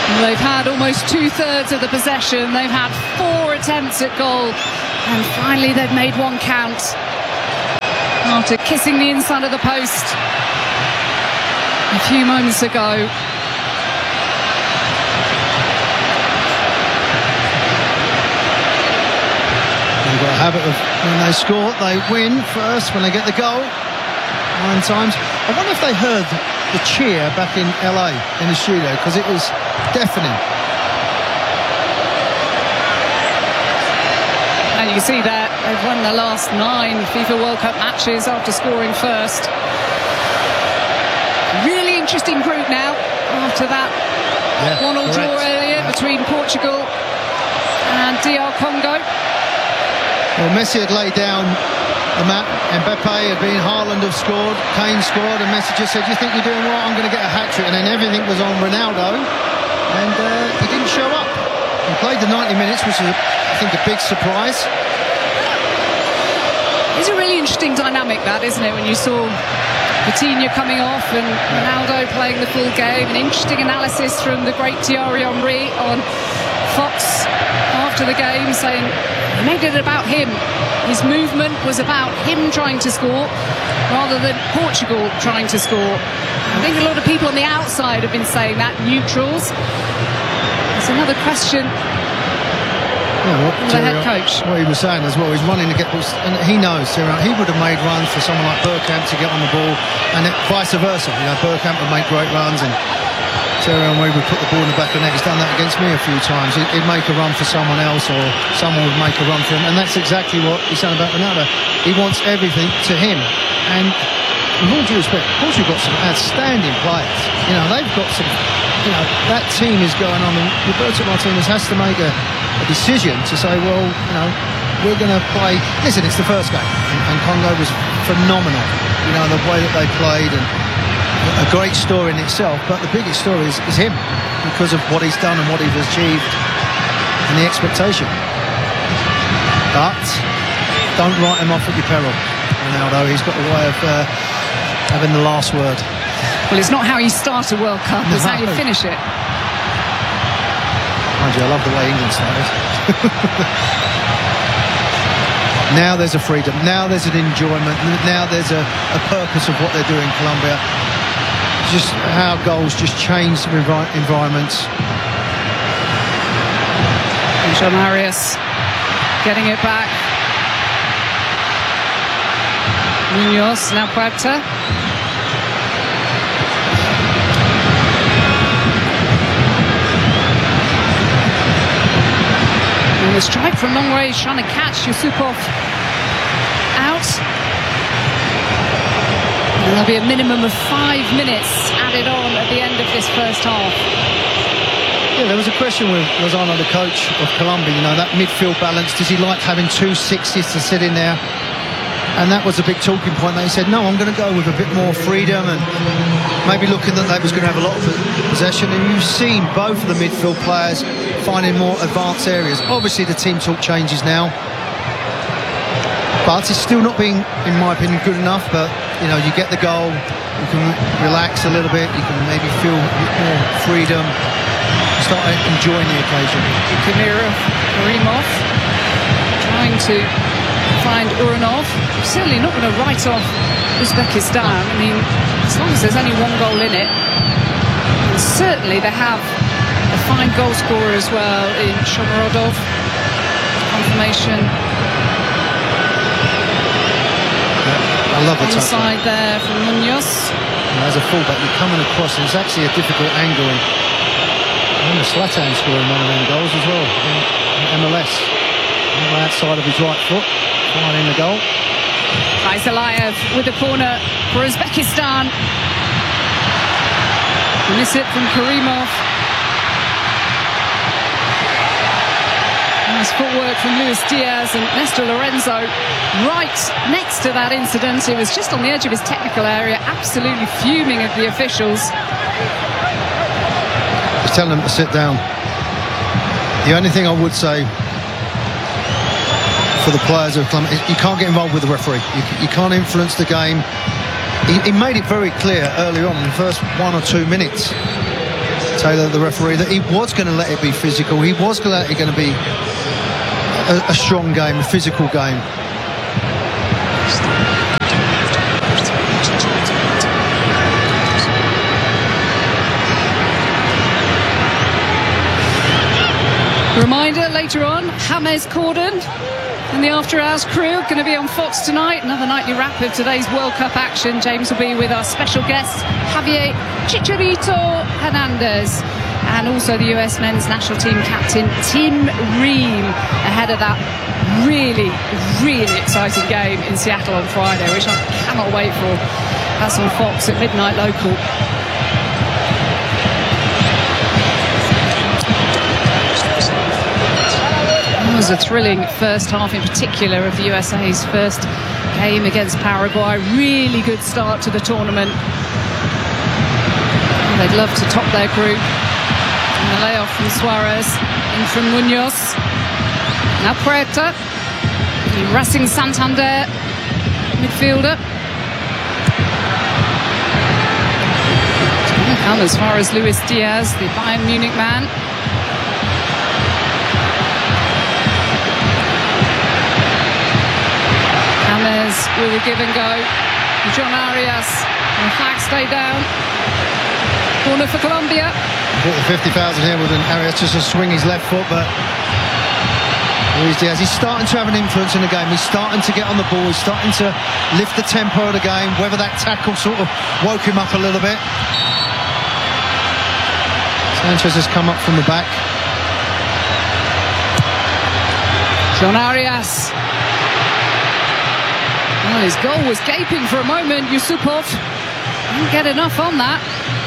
They've had almost 2/3 of the possession. They've had 4 attempts at goal, and finally they've made one count after kissing the inside of the post a few moments ago. They've got a habit of when they score, they win first when they get the goal. 9 times. I wonder if they heard the cheer back in LA in the studio, because it was deafening. And you can see that they've won the last 9 FIFA World Cup matches after scoring first. Really interesting group now after that 1-1 draw earlier between Portugal and DR Congo. Well, Messi had laid down the map. Mbappe had been, Haaland have scored, Kane scored, and Messi just said, "You think you're doing well? I'm going to get a hat-trick." And then everything was on Ronaldo, and he didn't show up. He played the 90 minutes, which is, I think, a big surprise. It's a really interesting dynamic, that, isn't it, when you saw Coutinho coming off and Ronaldo playing the full game. An interesting analysis from the great Thierry Henry on Fox after the game, saying he made it about him. His movement was about him trying to score rather than Portugal trying to score. I think a lot of people on the outside have been saying that, neutrals. It's another question. The head coach. What he was saying as well, he's running to get balls, and he knows he would have made runs for someone like Bergkamp to get on the ball, and vice versa. You know, Bergkamp would make great runs, and Thierry Henry would put the ball in the back of the net. He's done that against me a few times. He'd make a run for someone else, or someone would make a run for him, and that's exactly what he's saying about Ronaldo. He wants everything to him, and with all due respect, of course, you've got some outstanding players. You know, they've got some. You know, that team is going on, and Roberto Martinez has to make a decision to say, well, you know, we're going to play. Listen, it's the first game, and Congo was phenomenal. You know, the way that they played, and a great story in itself. But the biggest story is him, because of what he's done and what he's achieved, and the expectation. But don't write him off at your peril, Ronaldo. He's got a way of having the last word. Well, it's not how you start a World Cup, it's how you finish it. Mind you, I love the way England started. Now there's a freedom, now there's an enjoyment, now there's a purpose of what they're doing in Colombia. Just how goals just change the environments. Angel Marius getting it back. Munoz, now Puerta. The strike from long range, trying to catch Yusupov out. And there'll be a minimum of 5 minutes added on at the end of this first half. Yeah, there was a question with Lozano, the coach of Colombia, you know, that midfield balance. Does he like having 2 6s to sit in there? And that was a big talking point. They said, no, I'm going to go with a bit more freedom, and maybe looking that they was going to have a lot of possession. And you've seen both of the midfield players finding more advanced areas. Obviously, the team talk changes now, but it's still not being, in my opinion, good enough. But, you know, you get the goal, you can relax a little bit, you can maybe feel a bit more freedom, start enjoying the occasion. Karimov trying to find Uranov. Certainly not going to write off Uzbekistan. I mean, as long as there's only 1 goal in it. And certainly they have a fine goal scorer as well in Shomurodov. Confirmation. I love the touch. Side there from Munoz. As a fullback, you're coming across, and it's actually a difficult angle. I remember Zlatan scoring one of them goals as well in MLS. On the outside of his right foot, finding the goal. Aizalayev with the corner for Uzbekistan. Miss it from Karimov. Nice footwork from Luis Diaz, and Nestor Lorenzo right next to that incident. It was just on the edge of his technical area, absolutely fuming at the officials. Just telling them to sit down. The only thing I would say for the players of Colombia, you can't get involved with the referee. You can't influence the game. He made it very clear early on in the first 1 or 2 minutes Taylor, the referee, that he was going to let it be physical. He was going to be a strong game, a physical game. Reminder later on, James Corden and the After Hours crew going to be on Fox tonight. Another nightly wrap of today's World Cup action. James will be with our special guest, Javier Chicharito Hernandez, and also the US men's national team captain, Tim Ream, ahead of that really, really exciting game in Seattle on Friday, which I cannot wait for. That's on Fox at midnight local. It was a thrilling first half, in particular of the USA's first game against Paraguay. Really good start to the tournament. They'd love to top their group. And the layoff from Suarez, in from Munoz. Now Puerta, the Racing Santander midfielder. It's going to come as far as Luis Diaz, the Bayern Munich man. James with a give and go. John Arias, and the flag stay down. Corner for Colombia. Bought the 50,000 here with an Arias just to swing his left foot, but Luis Diaz, he's starting to have an influence in the game. He's starting to get on the ball. He's starting to lift the tempo of the game. Whether that tackle sort of woke him up a little bit. Sanchez has come up from the back. John Arias. Well, his goal was gaping for a moment. Yusupov didn't get enough on that.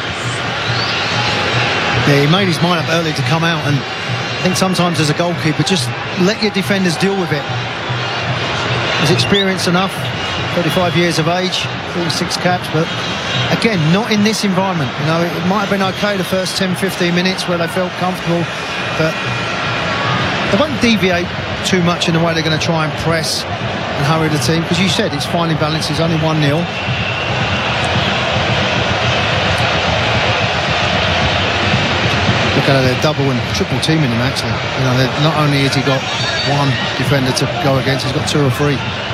Yeah, he made his mind up early to come out, and I think sometimes as a goalkeeper, just let your defenders deal with it. He's experienced enough, 35 years of age, 46 caps, but again, not in this environment. You know, it might have been okay the first 10-15 minutes where they felt comfortable, but they won't deviate too much in the way they're going to try and press and hurry the team, because you said it's finding balance. It's only 1-0. Look at how they're double and triple teaming him, actually. You know, not only has he got one defender to go against, he's got 2 or 3.